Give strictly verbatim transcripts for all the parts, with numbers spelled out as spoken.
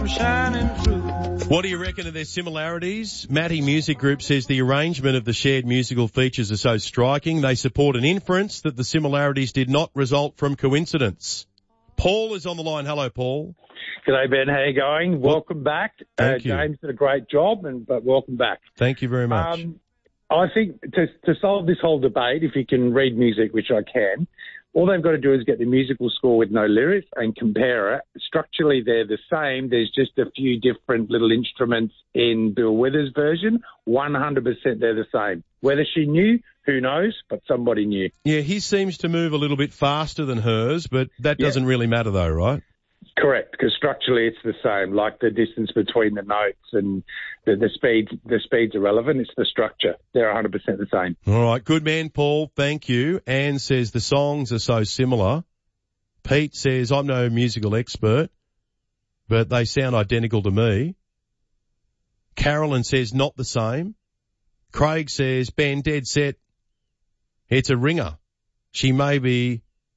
come shining through. What do you reckon of their similarities? Matty Music Group says the arrangement of the shared musical features are so striking, they support an inference that the similarities did not result from coincidence. Paul is on the line. Hello, Paul. G'day, Ben. How you going? Welcome back. Thank uh, you. James did a great job, and but welcome back. Thank you very much. Um, I think to, to solve this whole debate, if you can read music, which I can, all they've got to do is get the musical score with no lyrics and compare it. Structurally, they're the same. There's just a few different little instruments in Bill Withers' version. one hundred percent they're the same. Whether she knew, who knows, but somebody knew. Yeah, he seems to move a little bit faster than hers, but that Yeah. doesn't really matter though, right? Correct, because structurally it's the same, like the distance between the notes and the, the speed. The speed's irrelevant. It's the structure. They're one hundred percent the same. All right. Good man, Paul. Thank you. Anne says the songs are so similar. Pete says, I'm no musical expert, but they sound identical to me. Carolyn says, not the same. Craig says, Ben, dead set. It's a ringer. She may be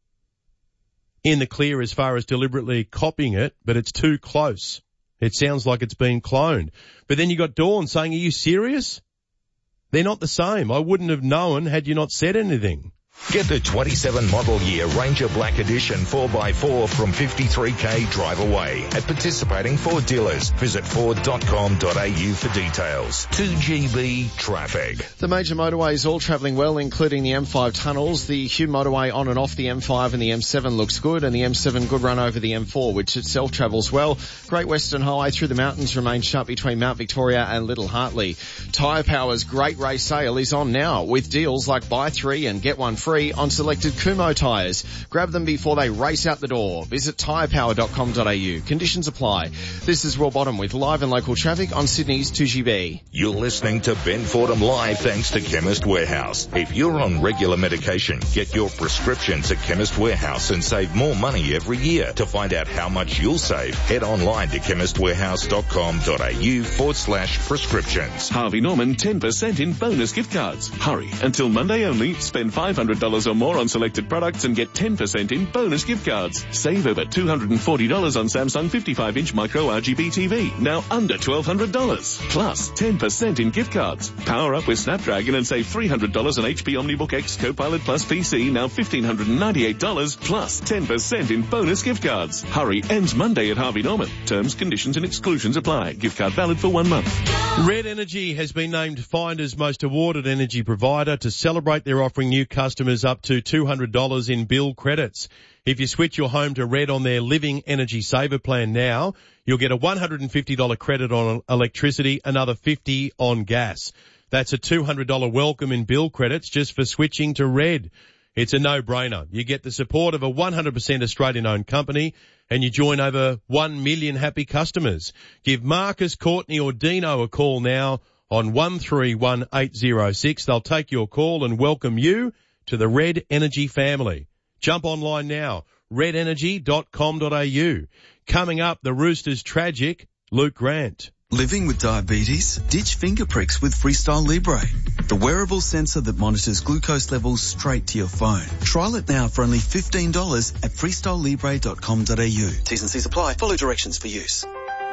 in the clear as far as deliberately copying it, but it's too close. It sounds like it's been cloned. But then you got Dawn saying, are you serious? They're not the same. I wouldn't have known had you not said anything. Get the twenty-seven model year Ranger Black Edition four by four from fifty-three K drive away at participating Ford dealers. Visit ford dot com dot a u for details. two G B traffic. The major motorways all travelling well, including the M five tunnels. The Hume motorway on and off the M five and the M seven looks good, and the M seven good run over the M four, which itself travels well. Great Western Highway through the mountains remains sharp between Mount Victoria and Little Hartley. Tyre Power's Great Race Sale is on now with deals like buy three and get one free on selected Kumho tyres. Grab them before they race out the door. Visit tyre power dot com dot a u. Conditions apply. This is Will Bottom with live and local traffic on Sydney's two G B. You're listening to Ben Fordham Live thanks to Chemist Warehouse. If you're on regular medication, get your prescriptions at Chemist Warehouse and save more money every year. To find out how much you'll save, head online to chemist warehouse dot com dot a u forward slash prescriptions. Harvey Norman ten percent in bonus gift cards. Hurry, until Monday only. Spend five hundred dollars or more on selected products and get ten percent in bonus gift cards. Save over two hundred forty dollars on Samsung fifty-five inch micro R G B T V, now under twelve hundred dollars. Plus ten percent in gift cards. Power up with Snapdragon and save three hundred dollars on H P OmniBook X Copilot Plus P C, now one thousand five hundred ninety-eight dollars, plus ten percent in bonus gift cards. Hurry, ends Monday at Harvey Norman. Terms, conditions and exclusions apply. Gift card valid for one month. Red Energy has been named Finder's most awarded energy provider. To celebrate, they're offering new customers up to two hundred dollars in bill credits. If you switch your home to Red on their Living Energy Saver plan now, you'll get a one hundred fifty dollars credit on electricity, another fifty dollars on gas. That's a two hundred dollars welcome in bill credits just for switching to Red. It's a no-brainer. You get the support of a one hundred percent Australian-owned company, and you join over one million happy customers. Give Marcus, Courtney or Dino a call now on one three one eight zero six. They'll take your call and welcome you to the Red Energy family. Jump online now, red energy dot com dot a u. Coming up, the Roosters' tragic Luke Grant. Living with diabetes? Ditch finger pricks with Freestyle Libre, the wearable sensor that monitors glucose levels straight to your phone. Trial it now for only fifteen dollars at freestyle libre dot com dot a u. T's and C's apply. Follow directions for use.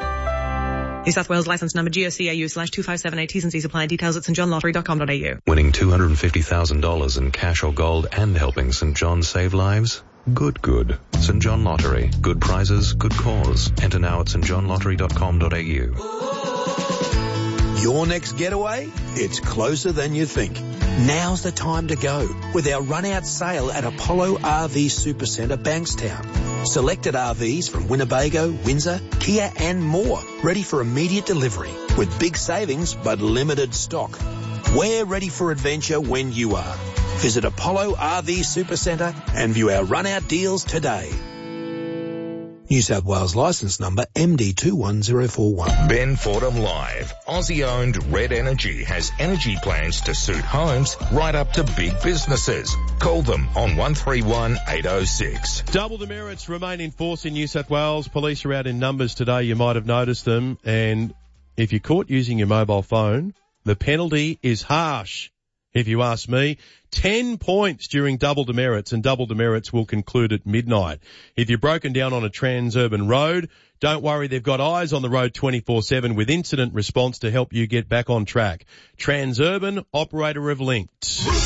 New South Wales licence number G O C A U slash two five seven eight. T's and C's apply. Details at st john lottery dot com dot a u. Winning two hundred fifty thousand dollars in cash or gold and helping St John save lives? Good, good. St John Lottery. Good prizes, good cause. Enter now at st john lottery dot com dot a u. Your next getaway? It's closer than you think. Now's the time to go with our run-out sale at Apollo R V Supercentre, Bankstown. Selected R Vs from Winnebago, Windsor, Kia and more, ready for immediate delivery with big savings but limited stock. We're ready for adventure when you are. Visit Apollo R V Supercentre and view our run-out deals today. New South Wales licence number M D two one zero four one. Ben Fordham Live. Aussie-owned Red Energy has energy plans to suit homes right up to big businesses. Call them on one three one eight oh six. Double demerits remain in force in New South Wales. Police are out in numbers today. You might have noticed them. And if you're caught using your mobile phone, the penalty is harsh. if you ask me. Ten points during double demerits, and double demerits will conclude at midnight. If you're broken down on a transurban road, don't worry, they've got eyes on the road twenty-four seven with incident response to help you get back on track. Transurban, operator of Linked.